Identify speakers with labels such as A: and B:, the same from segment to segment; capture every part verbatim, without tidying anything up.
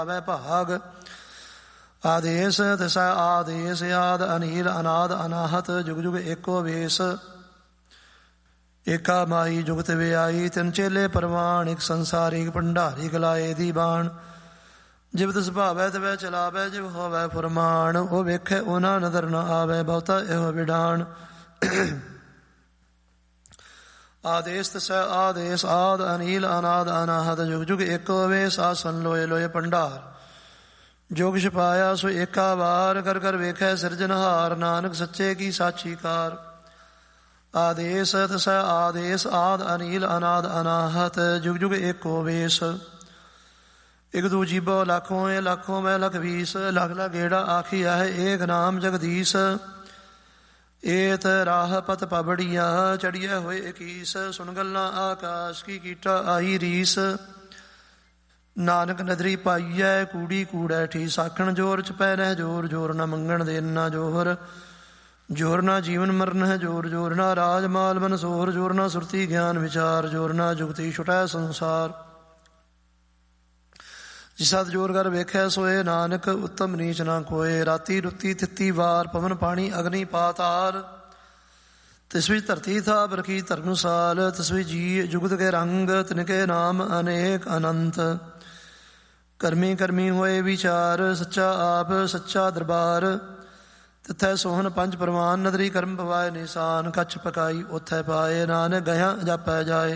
A: ਆਵੈ ਭਾਗ। ਆਦੇਸ ਤਿਸੈ ਆਦੇਸ ਆਦ ਅਨੀਲ ਅਨਾਦ ਅਨਾਹਤ ਜੁਗ ਜੁਗ ਏਕੋ ਵੇਸ। ਏਕਾ ਮਾਈ ਜੁਗਤ ਵਿਆਈ ਤਿੰਨ ਚੇਲੇ ਪ੍ਰਵਾਨ। ਇੱਕ ਸੰਸਾਰੀ ਇੱਕ ਭੰਡਾਰੀ ਗਲਾਏ ਦੀ ਬਾਣ। ਜਿਵ ਤਿਸ ਭਾਵੈ ਤਵੈ ਚਲਾਵੈ ਜਿਵ ਹੋਵੈ ਫੁਰਮਾਨ। ਉਹ ਵੇਖੈ ਉਹਨਾਂ ਨਦਰ ਨ ਆਵੈ ਬਹੁਤਾ ਇਹੋ ਵਿਡਾਣ। ਆਦੇਸ ਤਿਸੈ ਆਦੇਸ ਆਦ ਅਨੀਲ ਅਨਾਦ ਅਨਾਹਤ ਜੁਗ ਜੁਗ ਏਕੋ ਵੇਸ। ਆਸਨ ਲੋਏ ਲੋਏ ਭੰਡਾਰ ਜੋਗ ਛਪਾਇਆ ਸੋ ਏਕਾ ਵਾਰ। ਕਰ ਕਰ ਵੇਖੈ ਸਿਰਜਨਹਾਰ ਨਾਨਕ ਸੱਚੇ ਕੀ ਸਾਚੀ ਕਾਰ। ਆਦੇਸ ਤਿਸੈ ਆਦੇਸ ਆਦ ਅਨੀਲ ਅਨਾਦ ਅਨਾਹਤ ਜੁਗ ਜੁਗ ਏਕੋ ਵੇਸ। ਇਕ ਦੂ ਜੀਬੋ ਲੱਖੋਂ ਏ ਲੱਖੋਂ ਮੈਂ ਲਖ ਵੀਸ। ਲਖ ਲਖ ਗੇੜਾ ਆਖੀ ਹੈ ਏਕ ਨਾਮ ਜਗਦੀਸ਼। ਏਤ ਰਾਹ ਪਤ ਪਬੜੀਆਂ ਚੜੀਏ ਹੋਏ ਇਕੀਸ। ਸੁਣ ਗੱਲਾਂ ਆਕਾਸ਼ ਕੀ ਕੀਟਾ ਆਈ ਰੀਸ। ਨਾਨਕ ਨਦਰੀ ਪਾਈਐ ਕੂੜੀ ਕੂੜੈ ਠੀਸ। ਆਖਣ ਜੋਰ ਚ ਪੈ ਰਹਿ ਜੋਰ ਜੋਰ ਨਾ ਮੰਗਣ ਦੇਨ ਨਾ ਜੋਹਰ। ਜੋਰ ਨਾ ਜੀਵਨ ਮਰਨ ਹੈ ਜੋਰ ਜੋਰ ਨਾ ਰਾਜ ਮਾਲ ਮਨਸੋਰ। ਜੋਰ ਨਾ ਸੁਰਤੀ ਗਿਆਨ ਵਿਚਾਰ ਜੋਰ ਨਾ ਜੁਗਤੀ ਛੁਟੈ ਸੰਸਾਰ। ਜਿਸਦ ਜੋਰ ਕਰ ਵੇਖੈ ਸੋਏ ਨਾਨਕ ਉੱਤਮ ਨੀਚ ਨਾ ਕੋਏ। ਰਾਤੀ ਰੁੱਤੀ ਥਿੱਤੀ ਵਾਰ ਪਵਨ ਪਾਣੀ ਅਗਨੀ ਪਾਤਾਲ। ਤਿਸ ਵਿੱਚ ਧਰਤੀ ਥਾਪ ਰਖੀ ਧਰਮਸਾਲ। ਤਿਸ ਵਿੱਚ ਜੀ ਜੁਗਤ ਕੇ ਰੰਗ ਤਿਨਕੇ ਨਾਮ ਅਨੇਕ ਅਨੰਤ। ਕਰਮੀ ਕਰਮੀ ਹੋਏ ਵਿਚਾਰ ਸੱਚਾ ਆਪ ਸੱਚਾ ਦਰਬਾਰ। ਤਿੱਥੈ ਸੋਹਣ ਪੰਜ ਪ੍ਰਵਾਨ ਨਦਰੀ ਕਰਮ ਪਵਾਏ ਨਿਸ਼ਾਨ। ਕੱਛ ਪਕਾਈ ਉੱਥੈ ਪਾਏ ਨਾਨਕ ਗਇਆ ਜਾਪੈ ਜਾਏ।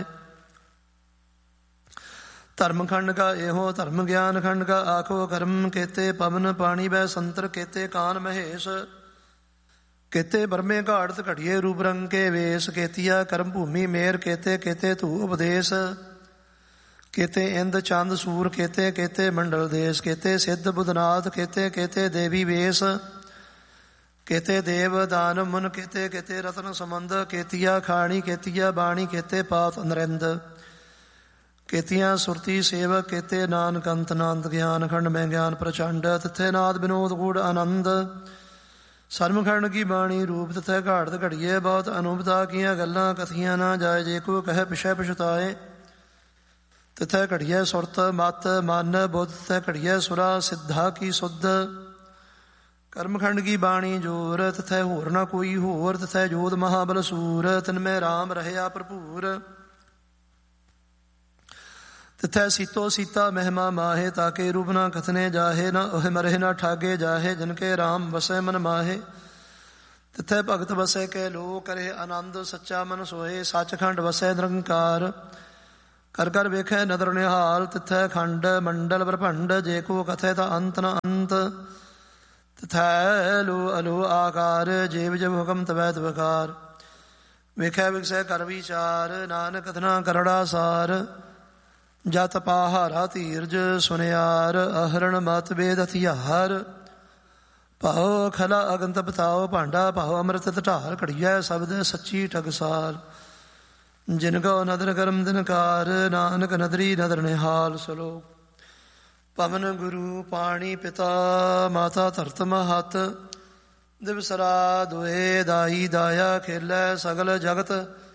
A: ਧਰਮ ਖੰਡ ਕਾ ਇਹੋ ਧਰਮ ਗਿਆਨ ਖੰਡ ਕਾ ਆਖੋ ਕਰਮ। ਕੇਤੇ ਪਵਨ ਪਾਣੀ ਬੈ ਸੰਤਰ ਕੇਤੇ ਕਾਨ ਮਹੇਸ਼। ਕੇਤੇ ਬਰਮੇ ਘਾੜਤ ਘੜੀਏ ਰੂਪ ਰੰਗ ਕੇ ਵੇਸ। ਕੇਤੀਆ ਕਰਮ ਭੂਮੀ ਮੇਰ ਕੇਤੇ ਕੇਤੇ ਧੂ ਉਪਦੇਸ਼। ਕੇਤੇ ਇੰਦ ਚੰਦ ਸੂਰ ਕੇਤੇ ਕੇਤੇ ਮੰਡਲ ਦੇਸ਼। ਕੇਤੇ ਸਿੱਧ ਬੁਧਨਾਥ ਕੇਤੇ ਕੇਤੇ ਦੇਵੀ ਵੇਸ। ਕੇਤੇ ਦੇਵ ਦਾਨ ਮੁਨ ਕੇਤੇ ਕੇਤੇ ਰਤਨ ਸਮੰਦ। ਕੇਤੀਆ ਖਾਣੀ ਕੇਤੀਆ ਬਾਣੀ ਕੇਤੇ ਪਾਤ ਨਰਿੰਦ। ਕੇਤੀਆਂ ਸੁਰਤੀ ਸੇਵਕ ਕੇਤੇ ਨਾਨਕ ਅੰਤ ਨਾਨਕ ਗਿਆਨ ਖੰਡ ਮੈਂ ਗਿਆਨ ਪ੍ਰਚੰਡ। ਤਿੱਥੇ ਨਾਦ ਵਿਨੋਦ ਗੂੜ ਆਨੰਦ। ਸਰਮਖੰਡ ਕੀ ਬਾਣੀ ਰੂਪ ਤਿੱਥੇ ਘਾੜਤ ਘੜੀਏ ਬਹੁਤ ਅਨੂਪਤਾ। ਕੀਆਂ ਗੱਲਾਂ ਕਥੀਆਂ ਨਾ ਜਾਏ ਜੇ ਕੋ ਕਹੇ ਪਿਛੈ ਪਛਤਾਏ। ਤਿੱਥੇ ਘੜੀਏ ਸੁਰਤ ਮਤ ਮਨ ਬੁੱਧ। ਤਿੱਥੇ ਘੜੀਏ ਸੁਰਾ ਸਿੱਧਾ ਕੀ ਸੁਧ। ਕਰਮਖੰਡ ਕੀ ਬਾਣੀ ਜੋਰ ਤਿੱਥੇ ਹੋਰ ਨਾ ਕੋਈ ਹੋਰ। ਤਿੱਥੇ ਜੋਧ ਮਹਾਬਲ ਸੂਰ ਤਿਨ ਮੈਂ ਰਾਮ ਰਹਿਆ ਭਰਪੂਰ। ਤਿੱਥੈ ਸੀਤੋ ਸੀਤਾ ਮਹਿਮਾ ਮਾਹੇ। ਤਾਕੇ ਰੂਪ ਨਾ ਕਥਨੇ ਜਾਹੇ ਨਾ ਉਹ ਮਰੇ ਨਾ ਠਾਗੇ ਜਾਹੇ। ਜਿਨਕੇ ਰਾਮ ਵਸੈ ਮਨ ਮਾਹੇ। ਤਿੱਥੈ ਭਗਤ ਵਸੈ ਕੇ ਲੋ ਕਰੇ ਆਨੰਦ। ਸੱਚਾ ਮਨ ਸੋਏ ਸੱਚਖੰਡ ਵਸੈ ਨਿਰੰਕਾਰ। ਕਰ ਕਰ ਵੇਖੈ ਨਦਰ ਨਿਹਾਲ। ਤਿੱਥੈ ਖੰਡ ਮੰਡਲ ਬ੍ਰਹਮੰਡ ਜੇ ਕੋ ਕਥੈ ਤਾਂ ਅੰਤ ਨ ਅੰਤ। ਤਿਥੈ ਲੋ ਅਲੋ ਆਕਾਰ ਜੇਵ ਜਬ ਹੁਕਮ ਤਵੈ ਤਵਕਾਰ। ਵੇਖੈ ਵਿਖਸੈ ਕਰ ਵਿਚਾਰ ਨਾਨਕ ਕਥਨਾ ਕਰੜਾ ਸਾਰ। ਜਤ ਪਾਹਾਰਾ ਧੀਰਜ ਸੁਨਿਆਰ ਅਹਰਣ ਮਤ ਵੇਦ ਹਥਿਆਰ। ਭਾਉ ਖਲਾ ਅਗੰਤ ਬਤਾਓ ਭਾਂਡਾ ਭਾਉ ਅੰਮ੍ਰਿਤ ਢਾਰ। ਘੜੀਐ ਸ਼ਬਦ ਸੱਚੀ ਠਗਸਾਰ। ਜਿਨ ਕੋ ਨਦਰ ਕਰਮ ਦਿਨਕਾਰ ਨਾਨਕ ਨਦਰੀ ਨਦਰ ਨਿਹਾਲ। ਸਲੋਕ ਪਵਨ ਗੁਰੂ ਪਾਣੀ ਪਿਤਾ ਮਾਤਾ ਧਰਤ ਮਹਤ। ਦਿਵਸਰਾ ਦੋਏ ਦਾਈ ਦਾਇਆ ਖੇਲੈ ਸਗਲ ਜਗਤ।